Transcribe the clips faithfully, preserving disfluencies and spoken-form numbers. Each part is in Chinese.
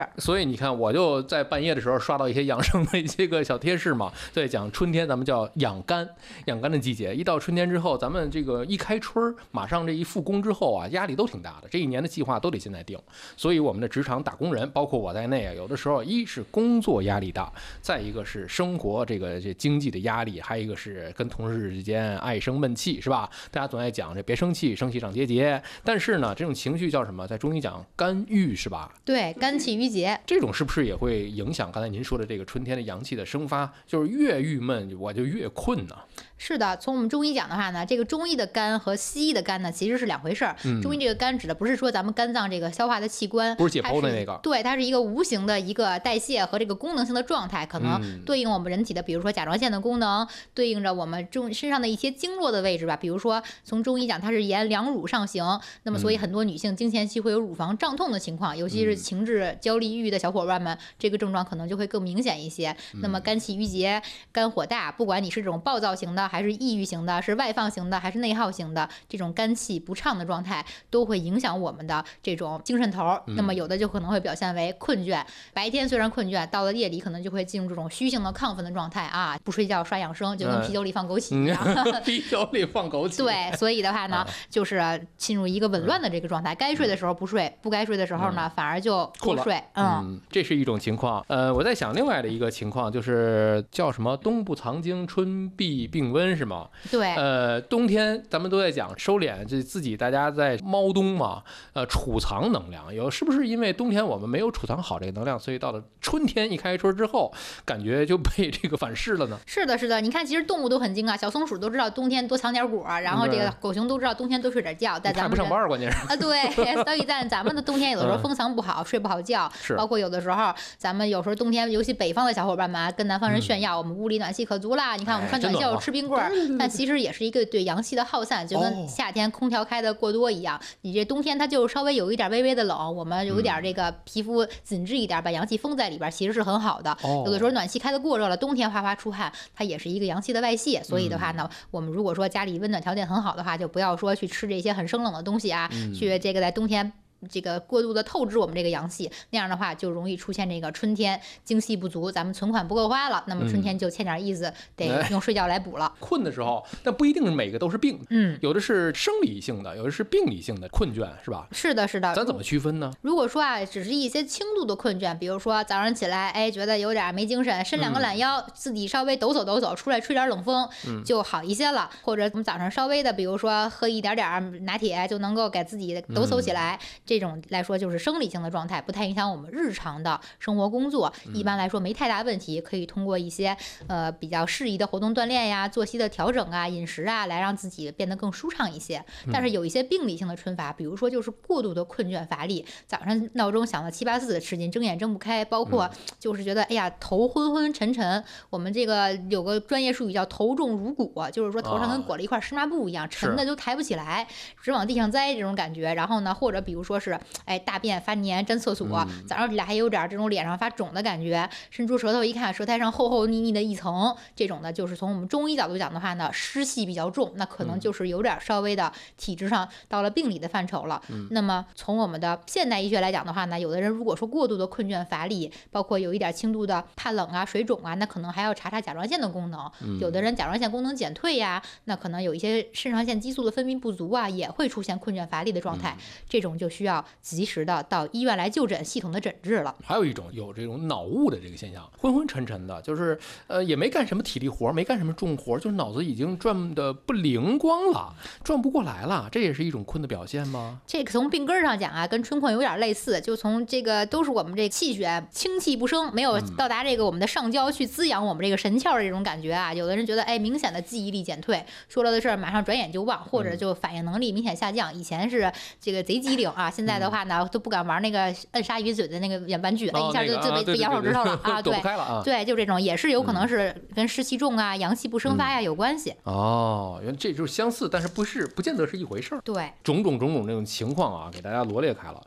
所以你看，我就在半夜的时候刷到一些养生的这个小贴士嘛，对，讲春天咱们叫养肝，养肝的季节。一到春天之后，咱们这个一开春，马上这一复工之后啊，压力都挺大的，这一年的计划都得现在定。所以我们的职场打工人，包括我在内啊，有的时候一是工作压力大，再一个是生活这个这经济的压力，还有一个是跟同事之间爱生闷气，是吧？大家总爱讲这别生气，生气长结节。但是呢，这种情绪叫什么？在中医讲肝郁，是吧？ 对，肝气郁结。 这种是不是也会影响刚才您说的这个春天的阳气的生发？就是越郁闷，我就越困呢。 是的，从我们中医讲的话呢，这个中医的肝和西医的肝呢其实是两回事儿。嗯、中医这个肝指的不是说咱们肝脏这个消化的器官， 不是解剖的那个， 对，它是一个无形的一个代谢和这个功能性的状态，可能对应我们人体的，比如说甲状腺的功能，对应着我们中身上的一些经络的位置吧。比如说从中医讲，它是沿两乳上行，那么所以很多女性经前期会有乳房胀痛的情况，尤其是情志焦虑抑郁的小伙伴们，这个症状可能就会更明显一些。那么肝气郁结、肝火大，不管你是这种暴躁型的，还是抑郁型的，是外放型的，还是内耗型的，这种肝气不畅的状态，都会影响我们的这种精神头。那么有的就可能会表现为困倦，白天虽然困倦，到了夜里可能就会进入这种虚性的亢奋的状态啊，不睡觉刷养生，就跟啤酒里放枸杞一样。 嗯、啤酒里放枸杞。 对，所以的话呢，就是进入一个紊乱的这个状态，该睡的时候不睡，不该睡的时候呢，反而就多睡。 嗯，嗯这是一种情况。呃，我在想另外的一个情况，就是叫什么“冬不藏精，春必病温”，是吗？ 对。 呃，冬天咱们都在讲收敛，这自己大家在猫冬嘛，呃，储藏能量，有是不是因为冬天我们没有储藏好这个能量，所以到了春天一开春之后，感觉就被这个反噬了呢？ 是的，是的。你看，其实动物都很精啊，小松鼠都知道冬天多藏点果，然后这个狗熊都知道冬天多睡点觉。但咱们不上班，关键是啊，对，所以在咱们的冬天有的时候封藏不好，嗯、睡不好觉，包括有的时候咱们有时候冬天，尤其北方的小伙伴们跟南方人炫耀，嗯、我们屋里暖气可足啦。你看我们穿短袖吃冰棍儿，但其实也是一个对阳气的耗散，就跟夏天空调开的过多一样。哦、你这冬天它就稍微有一点微微的冷，我们有一点这个皮肤紧致一点，把阳气封在里边，其实是很好的。哦、有的时候暖气开的过热了，冬天哗哗出汗，它也是一个阳气的外泄。所以的话呢，嗯、我们如果说家里温暖条件很好的话，就不要说去吃这些很生冷的东西啊，嗯、去这个在冬天。这个过度的透支我们这个阳气，那样的话就容易出现这个春天精气不足，咱们存款不够花了，那么春天就欠点意思，嗯、得用睡觉来补了。 困的时候，但不一定每个都是病， 嗯， 有的是生理性的，有的是病理性的困倦，是吧？ 是的，是的。 咱怎么区分呢？ 如果说啊，只是一些轻度的困倦，比如说早上起来，哎，觉得有点没精神，伸两个懒腰，嗯、自己稍微抖擞抖擞，出来吹点冷风，嗯、就好一些了。或者我们早上稍微的，比如说喝一点点拿铁，就能够给自己抖擞起来，嗯、这种来说就是。是生理性的状态，不太影响我们日常的生活工作，一般来说没太大问题，可以通过一些呃比较适宜的活动锻炼呀、作息的调整啊、饮食啊，来让自己变得更舒畅一些。但是有一些病理性的春乏，比如说就是过度的困倦乏力，早上闹钟响了七八次的时间，睁眼睁不开，包括就是觉得哎呀头昏昏沉沉，我们这个有个专业术语叫头重如裹，就是说头上跟裹了一块湿抹布一样，沉的就抬不起来，直往地上栽这种感觉。然后呢，或者比如说是哎大便发黏粘厕所，嗯、早上起来还有点这种脸上发肿的感觉，伸出舌头一看，舌苔上厚厚腻腻的一层，这种呢就是从我们中医角度讲的话呢，湿气比较重，那可能就是有点稍微的体质上到了病理的范畴了。嗯、那么从我们的现代医学来讲的话呢，有的人如果说过度的困倦乏力，包括有一点轻度的怕冷啊、水肿啊，那可能还要查查甲状腺的功能。嗯、有的人甲状腺功能减退呀，那可能有一些肾上腺激素的分泌不足啊，也会出现困倦乏力的状态。嗯、这种就需要及时的到医院来就诊，系统的诊治了。 还有一种有这种脑雾的这个现象，昏昏沉沉的，就是呃也没干什么体力活，没干什么重活，就是脑子已经转的不灵光了，转不过来了，这也是一种困的表现吗？ 这个从病根上讲啊，跟春困有点类似，就从这个都是我们这气血清气不生，没有到达这个我们的上焦去滋养我们这个神窍的这种感觉啊。有的人觉得哎明显的记忆力减退，说了的事儿马上转眼就忘，或者就反应能力明显下降。以前是这个贼机灵啊，现在的话呢都不敢玩那个摁鲨鱼嘴的那个玩具， 哦、 一下就就被被咬手指头了啊！ 对，开了啊！ 对，就这种也是有可能是跟湿气重啊、阳气不生发呀有关系。 哦，原来这就是相似，但是不是不见得是一回事儿。 对， 种种种种这种情况啊，给大家罗列开了。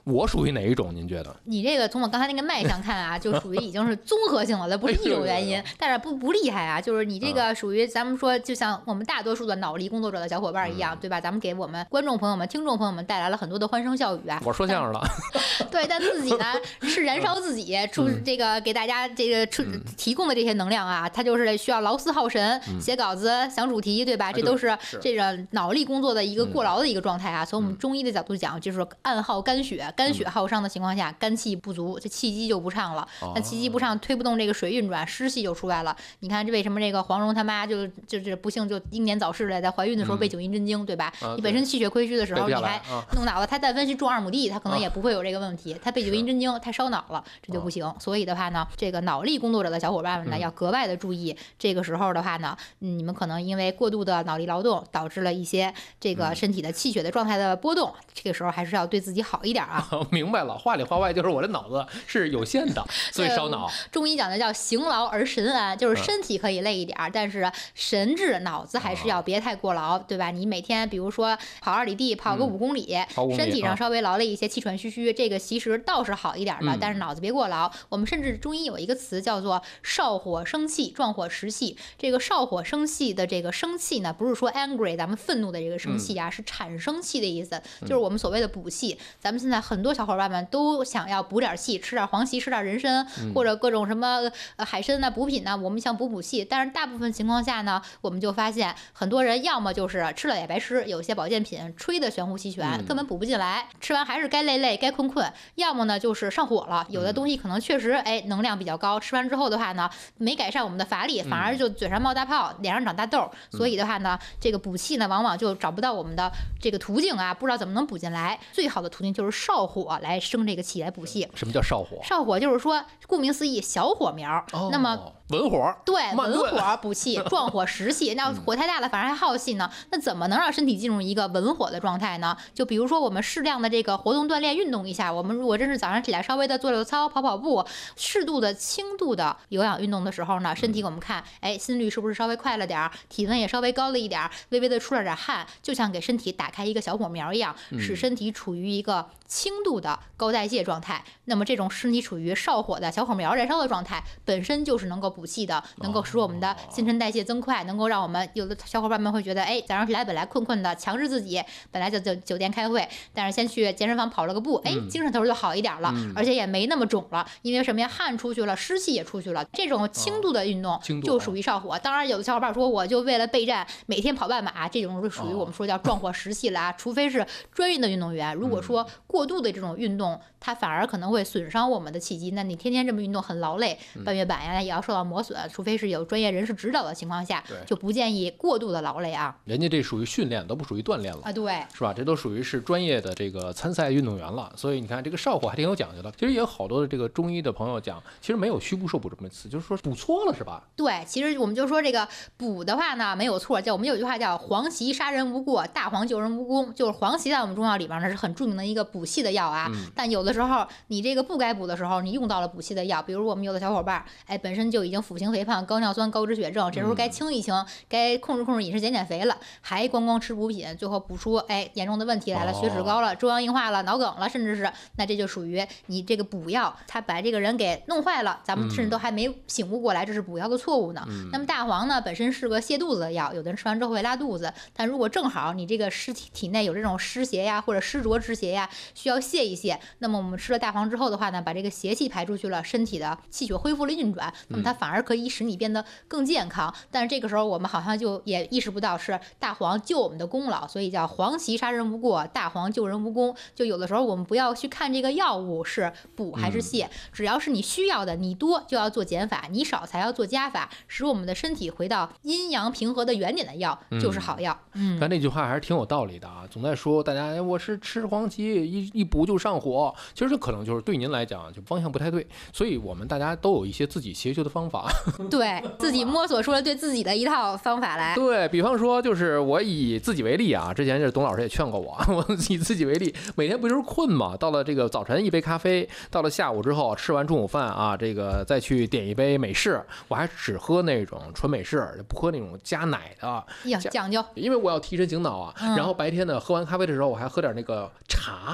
我属于哪一种？您觉得？ 你这个从我刚才那个脉象看啊，就属于已经是综合性了，它不是一种原因，但是不不厉害啊，就是你这个属于咱们说，就像我们大多数的脑力工作者的小伙伴一样，对吧？咱们给我们观众朋友们、听众朋友们带来了很多的欢声笑语啊。 我说相声了， 对，但自己呢是燃烧自己出这个给大家这个出提供的这些能量啊，它就是需要劳思耗神，写稿子、想主题，对吧？这都是这个脑力工作的一个过劳的一个状态啊。从我们中医的角度讲，就是暗耗肝血，肝血耗伤的情况下，肝气不足，这气机就不畅了。那气机不畅，推不动这个水运转，湿气就出来了。你看这为什么这个黄蓉他妈就就是不幸就英年早逝了，在怀孕的时候被九阴真经，对吧？你本身气血亏虚的时候，你还弄脑子，他但凡去种二亩地，他可能也不会有这个问题。他被九阴真经太烧脑了，这就不行。所以的话呢，这个脑力工作者的小伙伴们呢，要格外的注意。这个时候的话呢，你们可能因为过度的脑力劳动，导致了一些这个身体的气血的状态的波动。这个时候还是要对自己好一点啊。 明白了，话里话外就是我的脑子是有限的，所以烧脑。 中医讲的叫行劳而神安，就是身体可以累一点，但是神志脑子还是要别太过劳，对吧？你每天比如说跑二里地，跑个五公里，身体上稍微劳累一些，气喘吁吁，这个其实倒是好一点的，但是脑子别过劳。我们甚至中医有一个词叫做少火生气，壮火食气。这个少火生气的这个生气呢，不是说 angry 咱们愤怒的这个生气啊，是产生气的意思，就是我们所谓的补气。咱们现在很多小伙伴们都想要补点气，吃点黄芪，吃点人参，或者各种什么呃海参呐、补品呐，我们想补补气。但是大部分情况下呢，我们就发现很多人要么就是吃了也白吃，有些保健品吹的玄乎其玄，根本补不进来，吃完还是该累累该困困；要么呢就是上火了，有的东西可能确实哎能量比较高，吃完之后的话呢，没改善我们的乏力，反而就嘴上冒大泡，脸上长大痘。所以的话呢，这个补气呢，往往就找不到我们的这个途径啊，不知道怎么能补进来。最好的途径就是少火来生这个气来补气。 什么叫少火？ 少火就是说，顾名思义，小火苗。哦、那么文火， 对，文火补气，壮火食气。那火太大了，反而还耗气呢。那怎么能让身体进入一个文火的状态呢？就比如说，我们适量的这个活动锻炼、运动一下。我们如果真是早上起来稍微的做做操、跑跑步，适度的轻度的有氧运动的时候呢，身体我们看，哎，心率是不是稍微快了点，体温也稍微高了一点，微微的出了点汗，就像给身体打开一个小火苗一样，使身体处于一个轻度的高代谢状态。那么这种身体处于少火的小火苗燃烧的状态，本身就是能够补气的，能够使我们的新陈代谢增快，能够让我们有的小伙伴们会觉得，哎，早上起来本来困困的，强制自己本来就就酒店开会，但是先去健身房跑了个步，哎，精神头就好一点了，而且也没那么肿了，因为什么呀？汗出去了，湿气也出去了。这种轻度的运动就属于少火。当然，有的小伙伴说，我就为了备战，每天跑半马，这种是属于我们说叫壮火食气了啊。除非是专业的运动员，如果说过度的这种运动，它反而可能会损伤我们的气机。那你天天这么运动很劳累，半月板呀也要受到磨损。除非是有专业人士指导的情况下，就不建议过度的劳累啊。 人家这属于训练，都不属于锻炼了啊，对， 是吧？这都属于是专业的这个参赛运动员了。所以你看，这个少火还挺有讲究的。其实也有好多的这个中医的朋友讲，其实没有虚不受补这么词，就是说补错了是吧？ 对，其实我们就说这个补的话呢，没有错。叫我们有句话叫黄芪杀人无过，大黄救人无功。就是黄芪在我们中药里边呢是很著名的一个补气的药啊。嗯、但有的时候你这个不该补的时候，你用到了补气的药，比如我们有的小伙伴，哎，本身就已经腹型肥胖、高尿酸、高脂血症，这时候该清一清，该控制控制饮食、减减肥了，还光光吃补品，最后补出哎严重的问题来了，血脂高了、中央硬化了、脑梗了，甚至是那这就属于你这个补药，它把这个人给弄坏了，咱们甚至都还没醒悟过来，这是补药的错误呢。嗯、那么大黄呢，本身是个泻肚子的药，有的人吃完之后会拉肚子，但如果正好你这个尸体体内有这种湿邪呀或者湿浊之邪呀，需要泻一泻，那么我们吃了大黄之后的话呢，把这个邪气排出去了，身体的气血恢复了运转，那么它反而可以使你变得更健康。嗯、但是这个时候我们好像就也意识不到是大黄救我们的功劳，所以叫黄芪杀人无过，大黄救人无功。就有的时候我们不要去看这个药物是补还是泻，嗯、只要是你需要的，你多就要做减法，你少才要做加法，使我们的身体回到阴阳平和的原点的药就是好药。嗯， 但那句话还是挺有道理的啊，总在说大家，哎，我是吃黄芪一一补就上火，其实这可能就是对您来讲就方向不太对，所以我们大家都有一些自己邪修的方法， 对自己摸索出了对自己的一套方法来。 对，比方说，就是我以自己为例啊，之前就是董老师也劝过我，我以自己为例，每天不就是困嘛，到了这个早晨一杯咖啡，到了下午之后吃完中午饭啊，这个再去点一杯美式，我还只喝那种纯美式，不喝那种加奶的， 呀，讲究， 因为我要提神醒脑啊。 嗯、 然后白天呢，喝完咖啡的时候，我还喝点那个茶，喝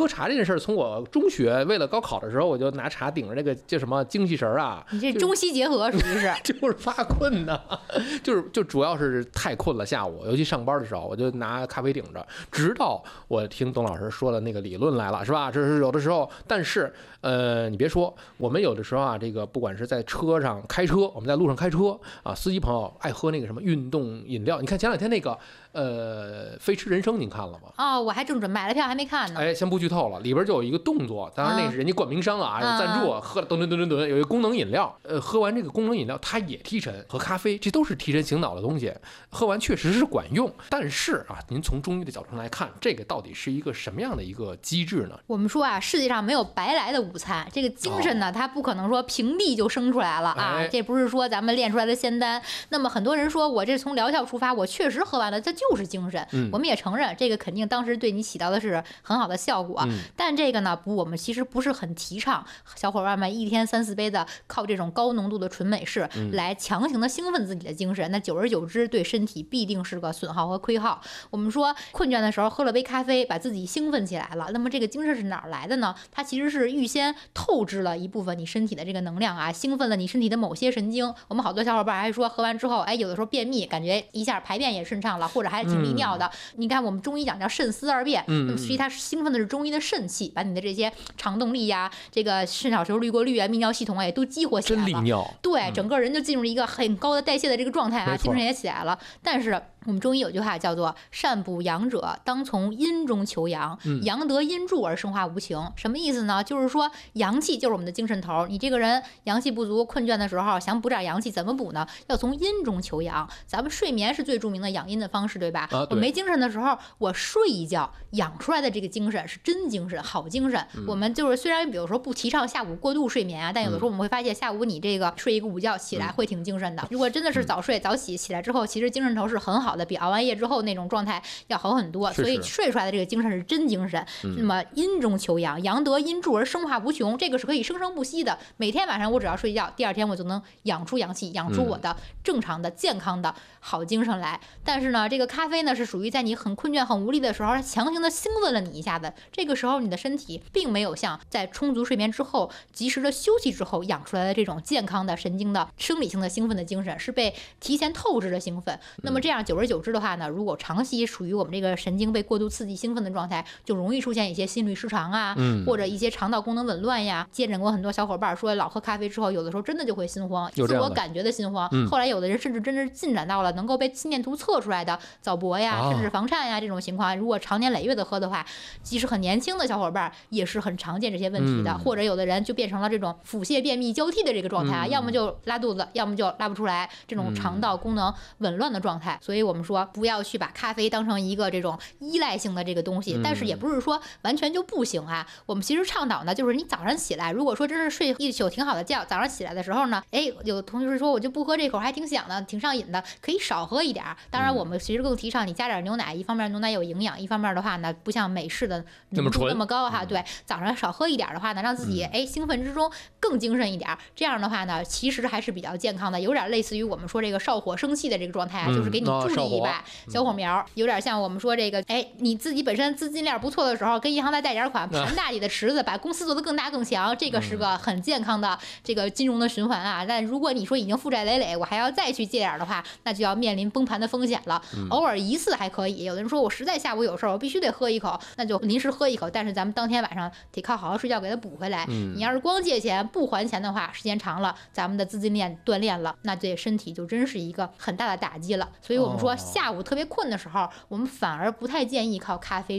喝茶这件事儿，从我中学为了高考的时候，我就拿茶顶着那个叫什么精气神儿啊。 你这中西结合属于是， 就是发困呢，就是就主要是太困了，下午尤其上班的时候，我就拿咖啡顶着，直到我听董老师说的那个理论来了，是吧？这是有的时候，但是呃，你别说，我们有的时候啊，这个不管是在车上开车，我们在路上开车啊，司机朋友爱喝那个什么运动饮料，你看前两天那个呃《飞驰人生》，您看了吗？ 哦，我还正准买了票还没看呢。 哎，先不剧透了，里边就有一个动作，当然那是人家冠名商啊，有赞助，喝了吨吨吨吨吨，有一个功能饮料，呃，喝完这个功能饮料，它也提神，和咖啡，这都是提神醒脑的东西，喝完确实是管用。但是啊，您从中医的角度上来看，这个到底是一个什么样的一个机制呢？ 我们说啊，世界上没有白来的午餐，这个精神呢，它不可能说平地就生出来了啊， 哎、 这不是说咱们练出来的仙丹。那么很多人说我这从疗效出发，我确实喝完了，这就是精神。 嗯、 我们也承认这个肯定当时对你起到的是很好的效果， 嗯、 但这个呢，不，我们其实不是很提倡小伙伴们一天三四杯的靠这种高浓度的纯美式来强行的兴奋自己的精神，那久而久之对身体必定是个损耗和亏耗。我们说困倦的时候喝了杯咖啡，把自己兴奋起来了，那么这个精神是哪儿来的呢？它其实是预先透支了一部分你身体的这个能量啊，兴奋了你身体的某些神经。我们好多小伙伴还说喝完之后，哎，有的时候便秘，感觉一下排便也顺畅了，或者还挺利尿的。嗯、你看我们中医讲叫肾思二便， 嗯、 那么实际它兴奋的是中医的肾气，把你的这些肠动力呀、这个肾小球滤过率啊、泌尿系统啊也都激活起来了。 真利尿。 对，整个人就进入了一个很高的代谢的这个状态啊，精神也起来了。但是我们中医有句话叫做善补阳者当从阴中求阳，阳得阴助而生化无情。什么意思呢？就是说阳气就是我们的精神头，你这个人阳气不足困倦的时候想补点阳气，怎么补呢？要从阴中求阳。咱们睡眠是最著名的养阴的方式，对吧？ 啊、对， 我没精神的时候我睡一觉养出来的这个精神是真精神，好精神。 嗯、 我们就是虽然比如说不提倡下午过度睡眠啊，但有的时候我们会发现下午你这个睡一个午觉起来会挺精神的。如果真的是早睡早起，起来之后其实精神头是很好的，比熬完夜之后那种状态要好很多。所以睡出来的这个精神是真精神。那么阴中求阳，阳得阴助而生化无穷，这个是可以生生不息的。每天晚上我只要睡觉，第二天我就能养出阳气，养出我的正常的健康的好精神来。但是呢，这个咖啡呢是属于在你很困倦很无力的时候，它强行的兴奋了你一下子，这个时候你的身体并没有像在充足睡眠之后及时的休息之后养出来的这种健康的神经的生理性的兴奋的精神，是被提前透支的兴奋。那么这样久而久之的话呢，如果长期属于我们这个神经被过度刺激兴奋的状态，就容易出现一些心律失常啊， 嗯、 或者一些肠道功能紊乱呀。接诊过很多小伙伴说，老喝咖啡之后有的时候真的就会心慌，自我感觉的心慌、 嗯、 后来有的人甚至真是进展到了能够被心电图测出来的早搏呀、啊、甚至房颤呀这种情况。如果常年累月的喝的话，即使很年轻的小伙伴也是很常见这些问题的、嗯、或者有的人就变成了这种腹泻便秘交替的这个状态啊、嗯，要么就拉肚子，要么就拉不出来，这种肠道功能紊乱的状态、嗯、所以我们说不要去把咖啡当成一个这种依赖性的这个东西、嗯、但是也不是说完全就不行啊。我们其实倡导呢，就是你早上起来，如果说真是睡一宿挺好的觉，早上起来的时候呢，哎，有同学说我就不喝这口还挺响的，挺上瘾的，可以少喝一点。当然我们其实更提倡你加点牛奶，一方面牛奶有营养，一方面的话呢不像美式的浓度那么高哈。对，早上少喝一点的话呢，让自己哎兴奋之中更精神一点，这样的话呢其实还是比较健康的，有点类似于我们说这个少火生气的这个状态啊、嗯、就是给你助力一把、嗯、小火苗，有点像我们说这个哎你自己本身资金链不错的时候，跟银行再贷点款，盘大你的池子，把公司做得更大更强，这个是个很健康的这个金融的循环啊。但如果你说已经负债累累，我还要再去借点的话，那就要面临崩盘的风险了。偶尔一次还可以，有的人说我实在下午有事儿，我必须得喝一口，那就临时喝一口，但是咱们当天晚上得靠好好睡觉给它补回来。你要是光借钱不还钱的话，时间长了咱们的资金链断裂了，那对身体就真是一个很大的打击了。所以我们说下午特别困的时候，我们反而不太建议靠咖啡